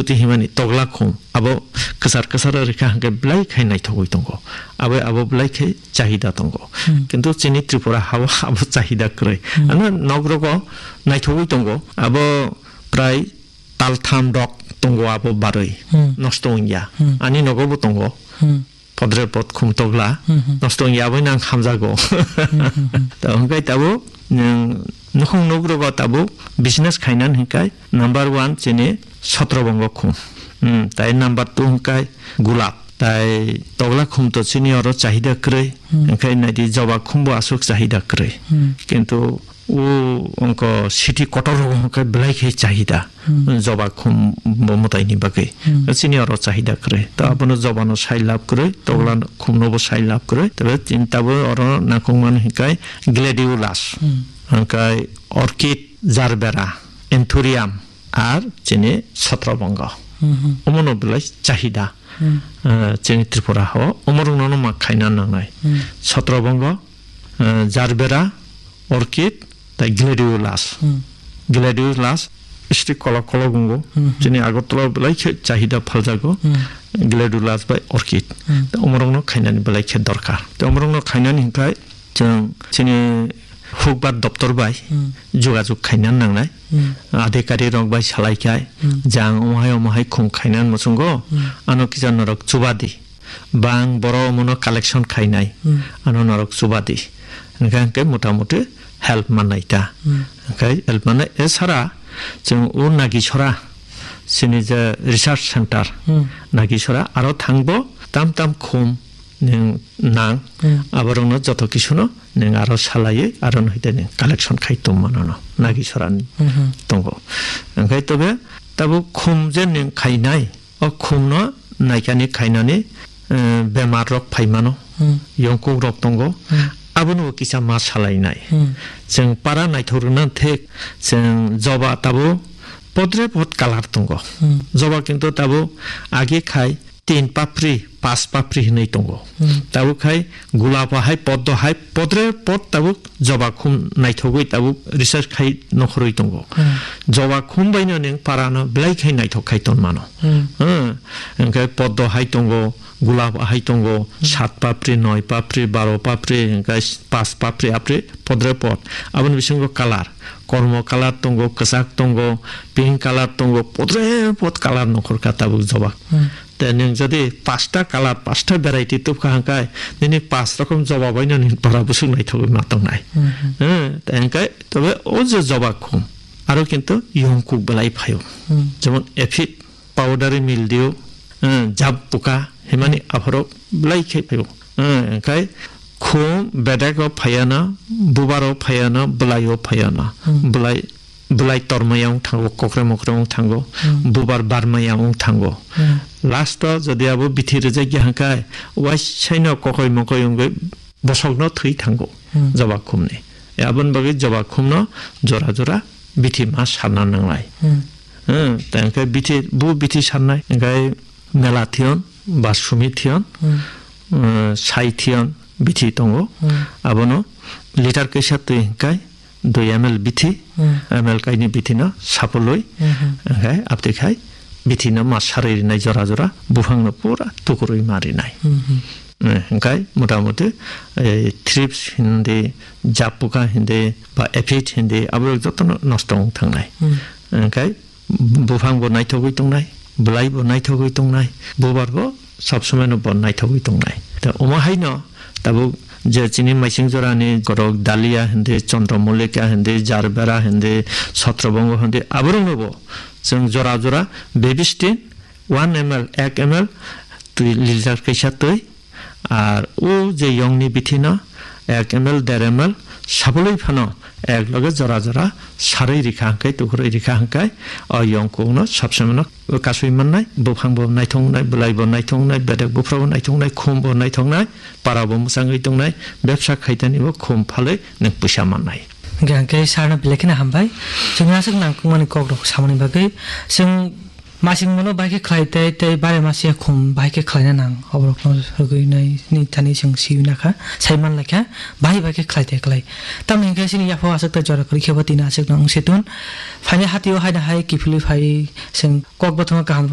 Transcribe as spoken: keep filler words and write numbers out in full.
buti himani togla khum abo kesar kesar rika hangke blai khai nai thogoi tongo abo abo blai khai chahida tongo kintu chini Tripura hawa abo chahida kroi ana nogrogo nai thogoi tongo abo prai taltham dok tongo abo baroi nostongya ani nogobo tongo podre pod khum togla nostongya abo nang hamjago ta hangkai tabo nukhung nogrogo tabo business khainan hinkai number one chini Sotrobongo khum tai number two hinkai gulab tai togla khum to chini oro chahida kroi hinkai nadi joba khumbo asuk chahida kroi kintu ও অঙ্ক সিটি কটর অঙ্কায় ব্লাই খেয়ে চাহিদা জবা খুম মতাইনি বাকে চিনি আরো চাহিদা করে তো আপনো জবানো সাই লাভ করে তগলা খুম নব সাই লাভ করে তবে চিন্তাবো অর নাকুমান হিকায় গ্লেডিউলাস অঙ্কায় অর্কিড জারবেরা এন্থুরিয়াম আর চিনি ছত্রবঙ্গ অমনো ব্লাই চাহিদা চিনি ত্রিপুরা হওয়া অমরং নন মা খাইনা নাংনাই ছত্রবঙ্গ জারবেরা অর্কিড তাই গ্লেডিউলাস গ্লেডিউলাস স্টিক কলা কলা গুঙ্গো যিনি আগরতলা বেলাই চাহিদা ফালজাগো গ্লেডিউলাস বাই অর্কিড তো অমরংনো খাইনানি বেলাই খে দরকার তো অমরংনো খাইনানি হিংকাই जों যিনি হুকবার দপ্তর বাই যোগাযোগ খাইনান নাংনাই আধিকারিক রং বাই সালাইখাই জাং অমাহাই অমাহাই খুম খাইনান মসুঙ্গো আনো কিজান নরক চুবাদি বাং বড় মনো কালেকশন খাইনাই আনো নরক চুবাদি এনকে মোটামুটি help manaita okay help mana esara jeng u nagisora sini je research center nagisora aro thangbo tam tam khum ning nang aborongno joto kisuno ning aro salaye aro hoite ning collection khaitum manano nagisora tongo okay tobe tabu khum je ning khainai o khumno naikani khainani bemar rok phaimano yongku rok tongo abunu kisa ma salainai जों para naithoruna thek जों joba tabo podre pod kalar tongo joba kintu tabo age khai tin papri pas papri hinai tongo tabo khai gulaba hai poddo hai podre pod tabo joba khum naithogoi tabo research khai nokhoroi tongo joba khum baino ning para no blai khai naithok khai ton mano ha engke poddo hai tongo gulab hai tongo সাত পাপড়ি নয় পাপড়ি বারো পাপড়ি পাঁচ পাপড়ি আপনি পদ্রে পদ আবন বিসঙ্গ colour কর্ম colour তঙ্গো কসাক তঙ্গো pink colour তঙ্গো পদ্রে পদ colour নখর কাতাবু জবা তে নং যদি পাঁচটা কালার পাঁচটা ভ্যারাইটি তুপকা হাঙ্কায় নিনি পাঁচ রকম জবা বাইনা নিন পারা বুসুক নাই থগৈ মাতং নাই হ্যাঁ তাই তবে ও যে জবা খুম আরো কিন্তু ইয়ংকুক বেলাই ফায়ো যেমন এফিড পাউডারি মিল দিও জাব পোকা হেমানি আফরক ব্লাই খে ফায়ো একাই খুম বেদাগো ফায়ানা বুবারো ফায়ানা ব্লাইও ফায়ানা ব্লাই ব্লাই তরমায়াং থাঙ্গো কক্রে মক্রেং থাঙ্গো বুবার বারমায়াং থাঙ্গো লাস্ট যদি আবো বিথিরে জায়গা হাঙ্কায় ওয়াই সাইনা ককই মকই অঙ্গই বসকনো থৈ থাঙ্গো জবা খুমনে আবন বাগে জবা খুমনো জরা জরা বিথি মা সারনা নাংলাই হ্যাঁ তাই বিথি বু বিথি সারনাই গায় মেলাথিয়ন বা সুমিথিয়ন সাইথিয়ন বিথি তঙ্গো আবনো লিটার কেসা তুই হিংকাই দুই M L Bithi M L কাইনি Bithi না সাপলই হ্যাঁ আপনি খাই বিথি না মাছ সারাই নাই জরা জরা বুফাংনো পুরা টুকুরই মারি নাই হিংকাই মোটামুটি থ্রিপস হিন্দে জাপুকা হিন্দে বা এফিড হিন্দে আবার যত নষ্ট থাংনাই হিংকাই বুফাংবো নাইথগৈ তংনাই ব্লাইবো নাইথগৈ তংনাই বুবারবো সবসময় বন নাইথগৈ তংনাই তা ওমাহাই ন তাবো যে চিনি মাইসিং জরানি গরক ডালিয়া হিন্দে চন্দ্রমল্লিকা হিন্দে জারবেরা হিন্দে ছত্রবঙ্গ হিন্দে আবরংবো जों জরা জরা বেবিস্টিন one milliliter এক milliliter তুই লিটার কেসা তুই আর ও যে ইয়ংনি বিথিনা এক milliliter দেড় milliliter সাবলই ফানো এক লগে জরা জরা সারই রেখা হাঙ্কাই টুকরই রেখা হাঙ্কাই অ ইয়ংকোনো সবসময় কাসুই মাননাই বুফাংবো নাইথংনাই বলাইবো নাইথংনাই বেদেক বুফ্রাবো নাইথংনাই খুমবো নাইথংনাই পারাবো মোजाङै दंनाय ব্যবসা খাইতানিবো খুম ফালে नों पैसा माननाय गांके सारना बिलेखना हामबाय जोंहा जों नांकुमानि कग्रक सामनि बागै जों मासिं मनो बाइके खलायते ते बारे मासिया खुम बाइके खलायना नां अबरकनो होगैनाय नि थानि जों सिउनाखा साइमान लेखा बाइ बाइके खलायते खलाय तामनि गासिनि याफो आसक्ता जरा करि खेबति ना आसक्ता अंसेतुन फाइने हातियो हायना हाय किफिलि फाइ जों कक बथमा गाहाम